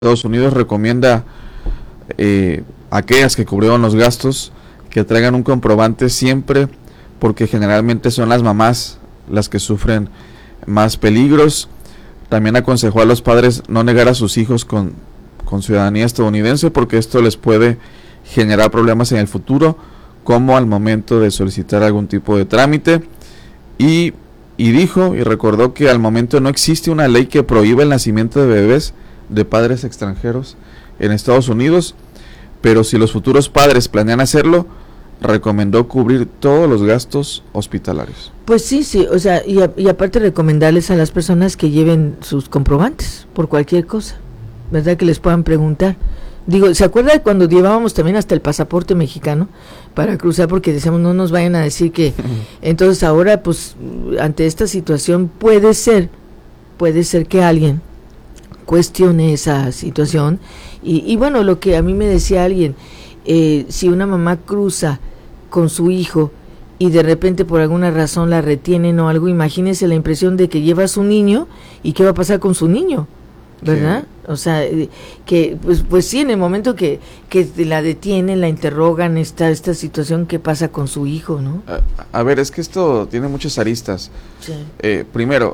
Estados Unidos recomienda a aquellas que cubrieron los gastos que traigan un comprobante siempre, porque generalmente son las mamás las que sufren más peligros. También aconsejó a los padres no negar a sus hijos con ciudadanía estadounidense, porque esto les puede generar problemas en el futuro, como al momento de solicitar algún tipo de trámite. Y dijo y recordó que al momento no existe una ley que prohíba el nacimiento de bebés de padres extranjeros en Estados Unidos, pero si los futuros padres planean hacerlo, recomendó cubrir todos los gastos hospitalarios. Pues sí, o sea, y aparte recomendarles a las personas que lleven sus comprobantes por cualquier cosa, ¿verdad? Que les puedan preguntar. Digo, ¿se acuerda de cuando llevábamos también hasta el pasaporte mexicano para cruzar? Porque decíamos, no nos vayan a decir que... Entonces ahora, pues, ante esta situación puede ser que alguien cuestione esa situación. Y bueno, lo que a mí me decía alguien, si una mamá cruza con su hijo y de repente por alguna razón la retienen o algo, imagínese la impresión de que lleva a su niño y qué va a pasar con su niño, ¿verdad? Sí. O sea, que pues sí, en el momento que la detienen, la interrogan, esta situación, ¿qué pasa con su hijo, no? A ver, es que esto tiene muchas aristas. Sí. Primero,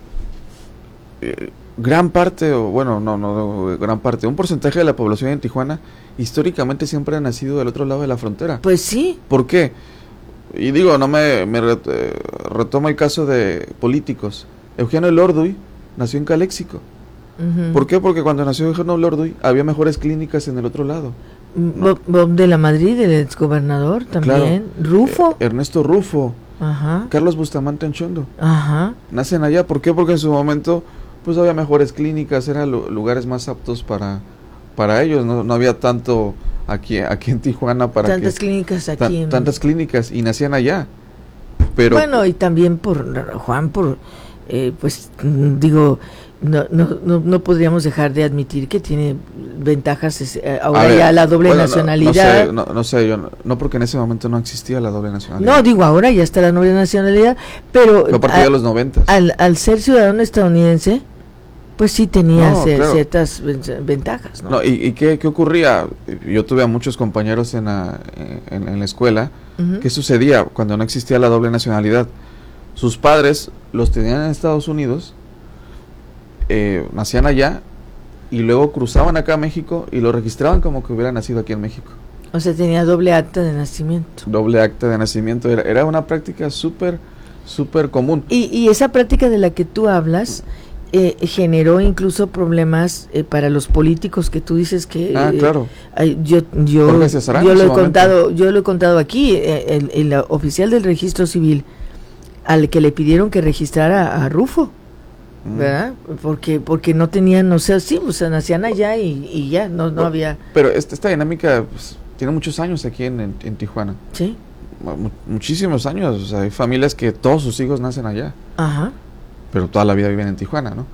gran parte, gran parte, un porcentaje de la población en Tijuana históricamente siempre ha nacido del otro lado de la frontera. Pues sí. ¿Por qué? Y digo, no me retomo el caso de políticos. Eugenio Elorduy nació en Caléxico. Uh-huh. ¿Por qué? Porque cuando nació Eugenio Elorduy había mejores clínicas en el otro lado. Bob de la Madrid, el exgobernador también. Claro. Rufo. Ernesto Rufo. Ajá. Carlos Bustamante Anchondo. Ajá. Nacen allá. ¿Por qué? Porque en su momento pues había mejores clínicas, eran lugares más aptos para ellos, no había tanto aquí en Tijuana para tantas clínicas aquí tantas clínicas, y nacían allá. Pero bueno, y también Juan, pues digo, no podríamos dejar de admitir que tiene ventajas ahora ver, ya la doble nacionalidad. No sé, yo no, porque en ese momento no existía la doble nacionalidad. No, digo, ahora ya está la doble nacionalidad, pero a partir de los 90. Al ser ciudadano estadounidense, pues sí tenía ciertas ventajas, ¿no? No, ¿y qué ocurría? Yo tuve a muchos compañeros en la escuela. Uh-huh. ¿Qué sucedía cuando no existía la doble nacionalidad? Sus padres los tenían en Estados Unidos, nacían allá, y luego cruzaban acá a México y lo registraban como que hubiera nacido aquí en México. O sea, tenía doble acta de nacimiento. Doble acta de nacimiento, era una práctica súper común. Y esa práctica de la que tú hablas generó incluso problemas para los políticos, que tú dices que claro. Yo lo he contado aquí. El oficial del registro civil al que le pidieron que registrara a Rufo, ¿verdad? Porque no tenían, o sea, nacían allá y ya no había. Pero esta dinámica pues, tiene muchos años aquí en Tijuana. Sí. Muchísimos años. O sea, hay familias que todos sus hijos nacen allá. Ajá. Pero toda la vida viven en Tijuana, ¿no?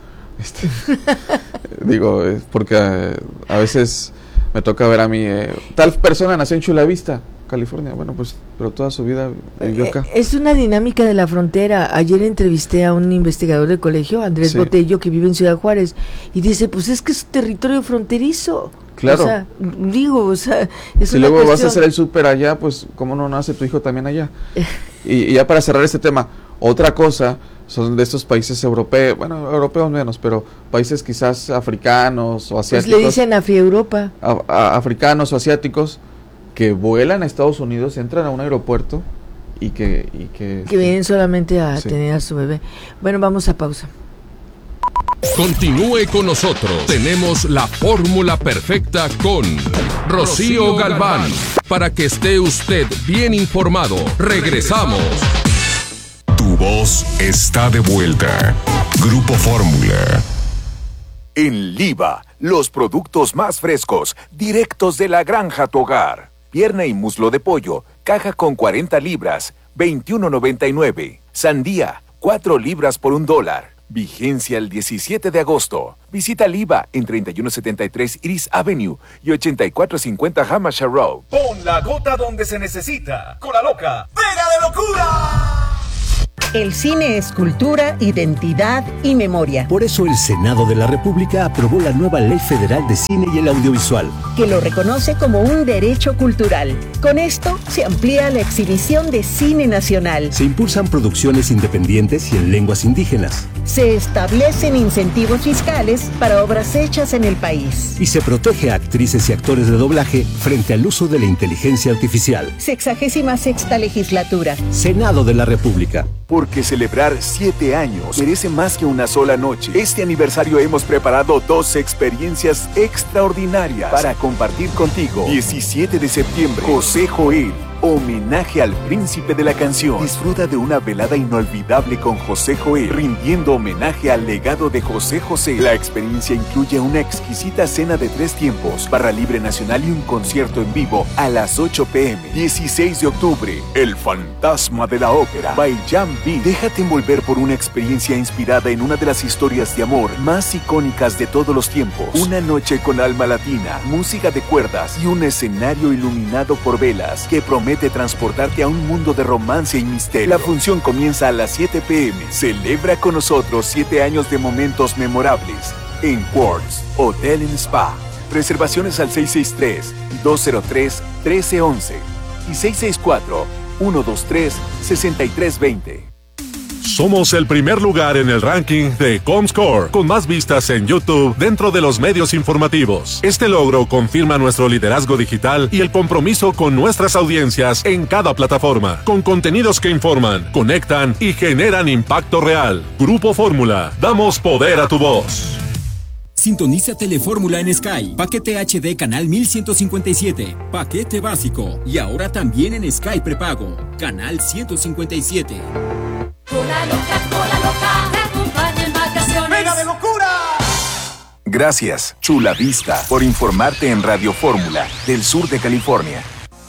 Digo, porque a veces me toca ver a mí, tal persona nació en Chula Vista, California, bueno, pues, pero toda su vida vivió acá. Es una dinámica de la frontera. Ayer entrevisté a un investigador del colegio, Andrés Botello, que vive en Ciudad Juárez, y dice, pues es que es territorio fronterizo. Claro. O sea, es si luego cuestión. Vas a hacer el súper allá, pues, ¿cómo no nace tu hijo también allá? Y ya para cerrar este tema, otra cosa, son de estos países europeos, bueno, europeos menos, pero países quizás africanos o asiáticos. Pues le dicen Afri-Europa. Africanos o asiáticos que vuelan a Estados Unidos, entran a un aeropuerto y que vienen solamente a tener a su bebé. Bueno, vamos a pausa. Continúe con nosotros. Tenemos la fórmula perfecta con Rocío Galván, para que esté usted bien informado. Regresamos. Tu voz está de vuelta. Grupo Fórmula. En Liva, los productos más frescos, directos de la granja a tu hogar. Pierna y muslo de pollo, caja con 40 libras, $21.99. Sandía, 4 libras por $1. Vigencia el 17 de agosto. Visita Liva en 3173 Iris Avenue y 8450 Hampshire Road. Pon la gota donde se necesita. Con la loca ¡Pega de locura! El cine es cultura, identidad y memoria. Por eso el Senado de la República aprobó la nueva Ley Federal de Cine y el Audiovisual, que lo reconoce como un derecho cultural. Con esto se amplía la exhibición de cine nacional. Se impulsan producciones independientes y en lenguas indígenas. Se establecen incentivos fiscales para obras hechas en el país. Y se protege a actrices y actores de doblaje frente al uso de la inteligencia artificial. 66ª legislatura. Senado de la República. Porque celebrar 7 años merece más que una sola noche. Este aniversario hemos preparado 2 experiencias extraordinarias para compartir contigo. 17 de septiembre, José Joel. Homenaje al príncipe de la canción. Disfruta de una velada inolvidable con José Joel, rindiendo homenaje al legado de José José. La experiencia incluye una exquisita cena de 3 tiempos, barra libre nacional y un concierto en vivo a las 8 p.m. 16 de octubre, El Fantasma de la Ópera, by Jan B. Déjate envolver por una experiencia inspirada en una de las historias de amor más icónicas de todos los tiempos. Una noche con alma latina, música de cuerdas y un escenario iluminado por velas que promete transportarte a un mundo de romance y misterio. La función comienza a las 7 p.m. Celebra con nosotros 7 años de momentos memorables en Quartz Hotel and Spa. Reservaciones al 663-203-1311 y 664-123-6320. Somos el primer lugar en el ranking de Comscore, con más vistas en YouTube dentro de los medios informativos. Este logro confirma nuestro liderazgo digital y el compromiso con nuestras audiencias en cada plataforma, con contenidos que informan, conectan y generan impacto real. Grupo Fórmula, damos poder a tu voz. Sintoniza Telefórmula en Sky. Paquete HD canal 1157. Paquete básico. Y ahora también en Sky prepago. Canal 157. Cola loca, te acompaña en vacaciones. ¡Venga de locura! Gracias, Chula Vista, por informarte en Radio Fórmula, del sur de California.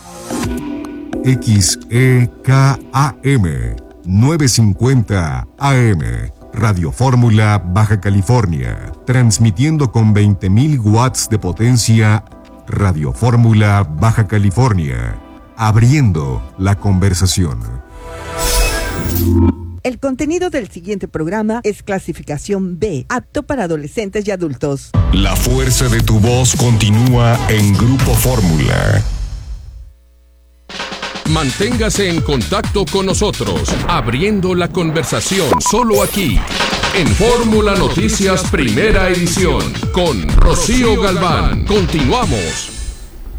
XEKAM 950 AM. Radio Fórmula, Baja California. Transmitiendo con 20.000 watts de potencia. Radio Fórmula, Baja California. Abriendo la conversación. El contenido del siguiente programa es clasificación B, apto para adolescentes y adultos. La fuerza de tu voz continúa en Grupo Fórmula. Manténgase en contacto con nosotros, abriendo la conversación solo aquí, en Fórmula Noticias Primera Edición, con Rocío Galván. Continuamos.